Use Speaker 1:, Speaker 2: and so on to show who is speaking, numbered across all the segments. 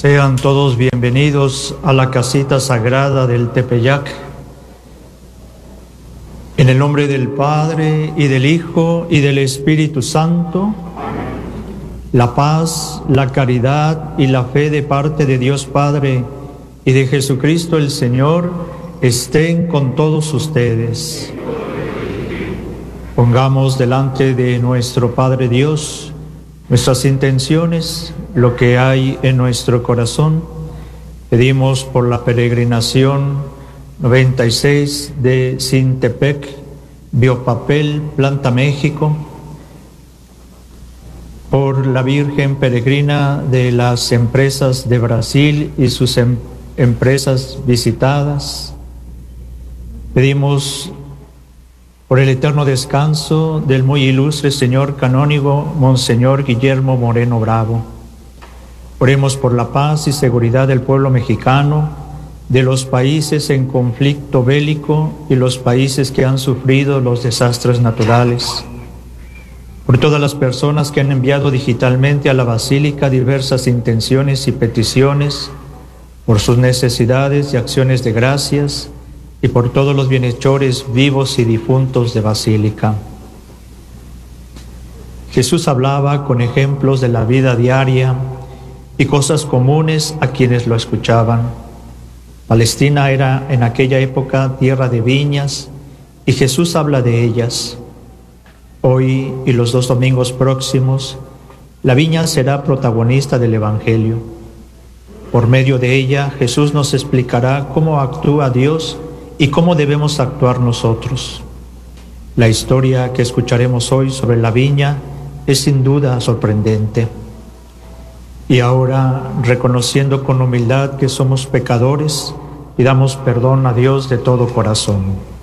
Speaker 1: Sean todos bienvenidos a la casita sagrada del Tepeyac. En el nombre del Padre, y del Hijo, y del Espíritu Santo, la paz, la caridad y la fe de parte de Dios Padre y de Jesucristo el Señor estén con todos ustedes. Pongamos delante de nuestro Padre Dios nuestras intenciones, lo que hay en nuestro corazón. Pedimos por la peregrinación 96 de Sintepec, Biopapel, Planta México, por la Virgen Peregrina de las empresas de Brasil y sus empresas visitadas. Pedimos por el eterno descanso del muy ilustre señor canónigo Monseñor Guillermo Moreno Bravo. Oremos por la paz y seguridad del pueblo mexicano, de los países en conflicto bélico y los países que han sufrido los desastres naturales. Por todas las personas que han enviado digitalmente a la Basílica diversas intenciones y peticiones, por sus necesidades y acciones de gracias, y por todos los bienhechores vivos y difuntos de Basílica. Jesús hablaba con ejemplos de la vida diaria y cosas comunes a quienes lo escuchaban. Palestina era en aquella época tierra de viñas y Jesús habla de ellas. Hoy y los 2 domingos próximos, la viña será protagonista del Evangelio. Por medio de ella, Jesús nos explicará cómo actúa Dios y cómo debemos actuar nosotros. La historia que escucharemos hoy sobre la viña es sin duda sorprendente. Y ahora, reconociendo con humildad que somos pecadores, pidamos perdón a Dios de todo corazón.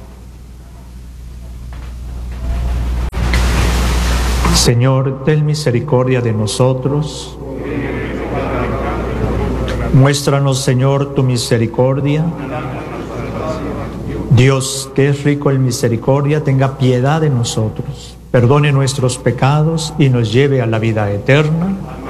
Speaker 1: Señor, ten misericordia de nosotros. Muéstranos, Señor, tu misericordia. Dios, que es rico en misericordia, tenga piedad de nosotros, perdone nuestros pecados y nos lleve a la vida eterna.